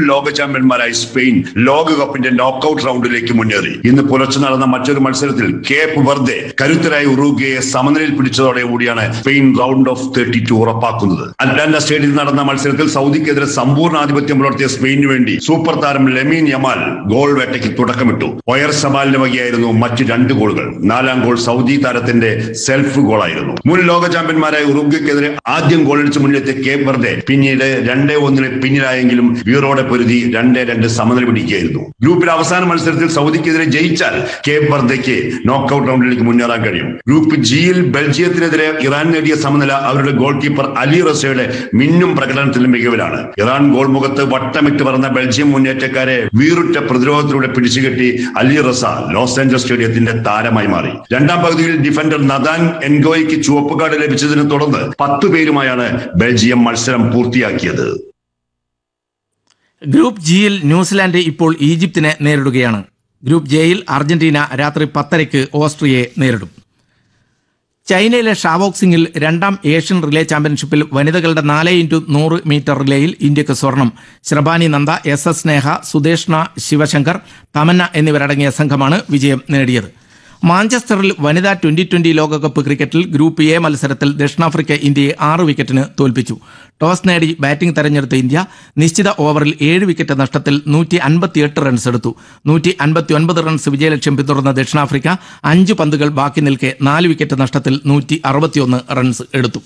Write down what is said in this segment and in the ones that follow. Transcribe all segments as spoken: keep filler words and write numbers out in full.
ലോക ചാമ്പ്യന്മാരായ സ്പെയിൻ ലോകകപ്പിന്റെ നോക്കൌട്ട് റൗണ്ടിലേക്ക് മുന്നേറി. ഇന്ന് പുലർച്ചെ നടന്ന മറ്റൊരു മത്സരത്തിൽ കേപ്പ് വെർദെ കരുത്തരായ ഉറുഗ്വയെ സമനിലയിൽ പിടിച്ചതോടെ കൂടിയാണ് Spain round of thirty two ഉറപ്പാക്കുന്നത്. അറ്റ്ലാന്റ സ്റ്റേഡിയത്തിൽ നടന്ന മത്സരത്തിൽ സൗദിക്കെതിരെ സമ്പൂർണ്ണ ആധിപത്യം പുലർത്തിയ സ്പെയിനു വേണ്ടി സൂപ്പർ താരം ലെമീൻ യമാൽ ഗോൾ വേട്ടയ്ക്ക് തുടക്കമിട്ടു. ഒയർ സബാലിന് വകയായിരുന്നു മറ്റ് രണ്ട് ഗോളുകൾ. നാലാം ഗോൾ സൗദി താരത്തിന്റെ സെൽഫ് ഗോളായിരുന്നു. മുൻ ലോക ചാമ്പ്യന്മാരായ ഉറുഗ്വയ്ക്കെതിരെ ആദ്യം ഗോളടിച്ച് മുന്നിലെത്തിയ കേപ്പ് വെർദെ പിന്നീട് രണ്ടേ ഒന്നിന് പിന്നിലായെങ്കിലും വീറോടെ പൊരുതി രണ്ടേ രണ്ട് സമനില പിടിക്കുകയായിരുന്നു. ഗ്രൂപ്പിലെ അവസാന മത്സരത്തിൽ സൗദിക്കെതിരെ ജയിച്ചാൽ കേപ്പ് വെർദയ്ക്ക് നോക്കൌട്ട് റൗണ്ടിലേക്ക് മുന്നേറാൻ കഴിയും. ഗ്രൂപ്പ് ജിയിൽ ബെൽജിയത്തിനെതിരെ ഇറാൻ നേടിയ സമനില അവരുടെ ഗോൾ കീപ്പർ അലി റസയുടെ മിന്നും പ്രകടനത്തിലും മികവിലാണ്. ഇറാൻ ഗോൾ മുഖത്ത് വട്ടമിട്ട് പറന്ന ബെൽജിയം മുന്നേറ്റക്കാരെ വീറുറ്റ പ്രതിരോധത്തിലൂടെ പിടിച്ചുകെട്ടി അലി റസ ലോസ് ഏഞ്ചൽസ് സ്റ്റേഡിയത്തിന്റെ താരമായി മാറി. രണ്ടാം പകുതിയിൽ ഡിഫൻഡർ നദാൻ എൻഗോയ്ക്ക് ചുവപ്പ് കാർഡ് ലഭിച്ചതിനെ തുടർന്ന് പത്തു പേരുമായാണ് ബെൽജിയം മത്സരം പൂർത്തിയാക്കിയത്. ഗ്രൂപ്പ് ജിയിൽ ന്യൂസിലാൻഡ് ഇപ്പോൾ ഈജിപ്തിനെ നേരിടുകയാണ്. ഗ്രൂപ്പ് ജെയിൽ അർജന്റീന രാത്രി പത്തരയ്ക്ക് ഓസ്ട്രിയയെ നേരിടും. ചൈനയിലെ ഷാവോക്സിംഗിൽ രണ്ടാം ഏഷ്യൻ റിലേ ചാമ്പ്യൻഷിപ്പിൽ വനിതകളുടെ നാല് ഇൻറ്റു നൂറ് മീറ്റർ റിലേയിൽ ഇന്ത്യക്ക് സ്വർണം. ശ്രബാനി നന്ദ, എസ് എസ് സ്നേഹ, സുദേഷ്ണ ശിവശങ്കർ, തമന്ന എന്നിവരടങ്ങിയ സംഘമാണ് വിജയം നേടിയത്. മാഞ്ചസ്റ്ററിൽ വനിതാ ട്വന്റി ട്വന്റി ലോകകപ്പ് ക്രിക്കറ്റിൽ ഗ്രൂപ്പ് എ മത്സരത്തിൽ ദക്ഷിണാഫ്രിക്ക ഇന്ത്യയെ ആറ് വിക്കറ്റിന് തോൽപ്പിച്ചു. ടോസ് നേടി ബാറ്റിംഗ് തെരഞ്ഞെടുത്ത ഇന്ത്യ നിശ്ചിത ഓവറിൽ ഏഴ് വിക്കറ്റ് നഷ്ടത്തിൽ നൂറ്റി അൻപത്തിയെട്ട് റൺസ് എടുത്തു. നൂറ്റി അൻപത്തി ഒൻപത് റൺസ് വിജയലക്ഷ്യം പിന്തുടർന്ന ദക്ഷിണാഫ്രിക്ക അഞ്ച് പന്തുകൾ ബാക്കി നിൽക്കെ നാല് വിക്കറ്റ് നഷ്ടത്തിൽ നൂറ്റി അറുപത്തിയൊന്ന് റൺസ് എടുത്തു.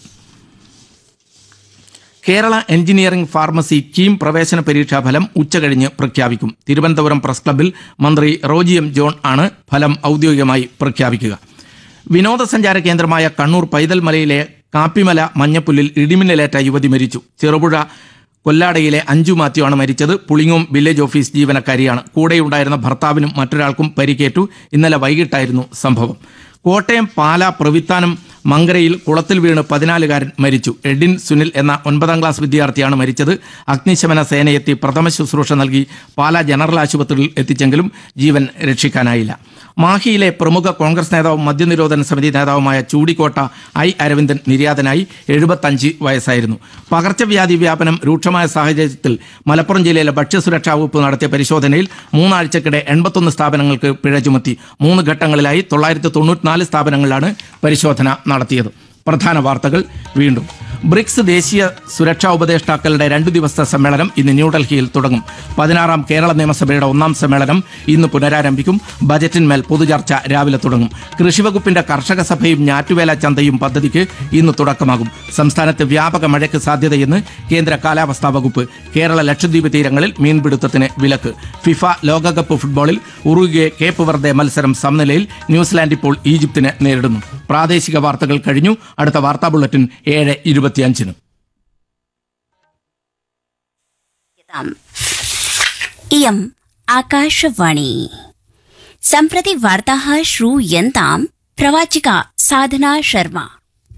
കേരള എഞ്ചിനീയറിംഗ് ഫാർമസി കീം പ്രവേശന പരീക്ഷാ ഫലം ഉച്ചകഴിഞ്ഞ് പ്രഖ്യാപിക്കും. തിരുവനന്തപുരം പ്രസ് ക്ലബ്ബിൽ മന്ത്രി റോജി എം ജോൺ ആണ് ഫലം ഔദ്യോഗികമായി പ്രഖ്യാപിക്കുക. വിനോദസഞ്ചാര കേന്ദ്രമായ കണ്ണൂർ പൈതൽമലയിലെ കാപ്പിമല മഞ്ഞപ്പുല്ലിൽ ഇടിമിന്നലേറ്റ യുവതി മരിച്ചു. ചെറുപുഴ കൊല്ലാടയിലെ അഞ്ജു മാത്യു ആണ് മരിച്ചത്. Pulingome village office ജീവനക്കാരിയാണ്. കൂടെയുണ്ടായിരുന്ന ഭർത്താവിനും മറ്റൊരാൾക്കും പരിക്കേറ്റു. ഇന്നലെ വൈകിട്ടായിരുന്നു സംഭവം. കോട്ടയം പാല പ്രവിത്താനം മങ്കരയിൽ കുളത്തിൽ വീണ് പതിനാലുകാരൻ മരിച്ചു. എഡിൻ സുനിൽ എന്ന ഒൻപതാം ക്ലാസ് വിദ്യാർത്ഥിയാണ് മരിച്ചത്. അഗ്നിശമന സേനയെത്തി പ്രഥമ ശുശ്രൂഷ നൽകി പാല ജനറൽ ആശുപത്രിയിൽ എത്തിച്ചെങ്കിലും ജീവൻ രക്ഷിക്കാനായില്ല. മാഹിയിലെ പ്രമുഖ കോൺഗ്രസ് നേതാവും മദ്യനിരോധന സമിതി നേതാവുമായ ചൂടിക്കോട്ട ഐ അരവിന്ദൻ നിര്യാതനായി. എഴുപത്തഞ്ച് വയസ്സായിരുന്നു. പകർച്ചവ്യാധി വ്യാപനം രൂക്ഷമായ സാഹചര്യത്തിൽ മലപ്പുറം ജില്ലയിലെ ഭക്ഷ്യസുരക്ഷാ വകുപ്പ് നടത്തിയ പരിശോധനയിൽ മൂന്നാഴ്ചക്കിടെ എൺപത്തൊന്ന് സ്ഥാപനങ്ങൾക്ക് പിഴ ചുമത്തി. മൂന്ന് ഘട്ടങ്ങളിലായി തൊള്ളായിരത്തി തൊണ്ണൂറ്റിനാല് സ്ഥാപനങ്ങളിലാണ് പരിശോധന നടത്തിയത്. പ്രധാന വാർത്തകൾ വീണ്ടും. ബ്രിക്സ് ദേശീയ സുരക്ഷാ ഉപദേഷ്ടാക്കളുടെ രണ്ടു ദിവസത്തെ സമ്മേളനം ഇന്ന് ന്യൂഡൽഹിയിൽ തുടങ്ങും. പതിനാറാം കേരള നിയമസഭയുടെ ഒന്നാം സമ്മേളനം ഇന്ന് പുനരാരംഭിക്കും. ബജറ്റിന്മേൽ പൊതുചർച്ച രാവിലെ തുടങ്ങും. കൃഷിവകുപ്പിന്റെ കർഷക സഭയും ഞാറ്റുവേല ചന്തയും പദ്ധതിക്ക് ഇന്ന് തുടക്കമാകും. സംസ്ഥാനത്ത് വ്യാപക മഴയ്ക്ക് സാധ്യതയെന്ന് കേന്ദ്ര കാലാവസ്ഥാ വകുപ്പ്. കേരള ലക്ഷദ്വീപ് തീരങ്ങളിൽ മീൻപിടുത്തത്തിന് വിലക്ക്. ഫിഫ ലോകകപ്പ് ഫുട്ബോളിൽ ഉറുഗ്വെ കേപ്പ് വെർദെ മത്സരം സമനിലയിൽ. ന്യൂസിലാൻഡ് ഇപ്പോൾ ഈജിപ്തിനെ നേരിടുന്നു. പ്രാദേശിക വാർത്തകൾ കഴിഞ്ഞു. അടുത്ത വാർത്താ ബുള്ളറ്റിൻ ഏഴ് ഇരുപത്തിയഞ്ചിന്. इयम् आकाशवाणी सम्प्रति वार्ताः श्रूयन्ताम् प्रवाचिका साधना शर्मा।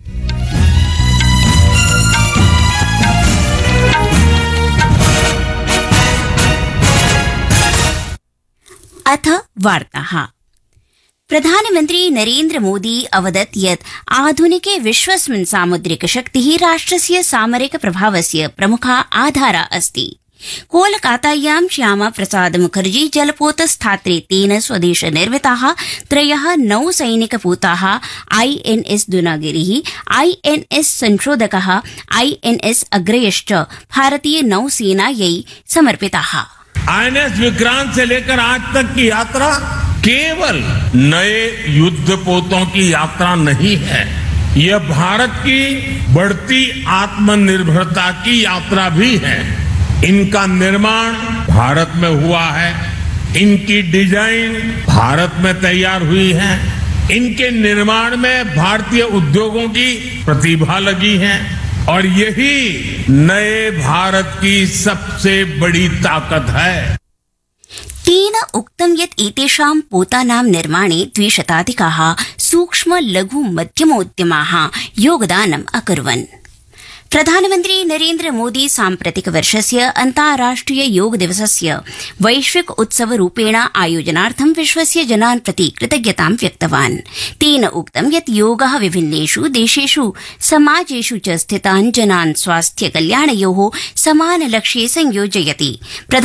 अथ वार्ताः। प्रधानमन्त्री नरेन्द्र मोदी अवदत् यत् आधुनिके विश्वस्मिन् सामुद्रिक शक्तिः राष्ट्रस्य सामरिक प्रभावस्य प्रमुखा आधारा अस्ति। कोलकातायां श्यामा प्रसाद मुखर्जी जलपोतस्थात्रे तेन स्वदेश निर्मिताः त्रयः नौसैनिकपोताः आईएनएस दुनागिरिः, आईएनएस संशोधकः, आईएनएस अग्रयश्च भारतीय नौसेनायै समर्पिताः। आईएनएस विक्रांत से लेकर आज तक की यात्रा केवल नए युद्धपोतों की यात्रा नहीं है, यह भारत की बढ़ती आत्मनिर्भरता की यात्रा भी है। इनका निर्माण भारत में हुआ है, इनकी डिजाइन भारत में तैयार हुई है, इनके निर्माण में भारतीय उद्योगों की प्रतिभा लगी है और यही नए भारत की सबसे बड़ी ताकत है। तेन उक्तं यत् एतेषां पोतानां निर्माणे द्विशताधिकाः सूक्ष्म लघु मध्यमोद्यमाः योगदानम् अकुर्वन्। प्रधानमन्त्री नरेन्द्र मोदी साम्प्रतिक वर्षस्य अन्ताराष्ट्रिय योग दिवसस्य वैश्विक उत्सव रूपेण आयोजनार्थं विश्वस्य जनान् प्रति कृतज्ञतां व्यक्तवान्। तेन उक्तं यत् योगः विभिन्नेषु देशेषु समाजेषु च स्थितान् जनान् स्वास्थ्य कल्याणयोः समान लक्ष्ये संयोजयति।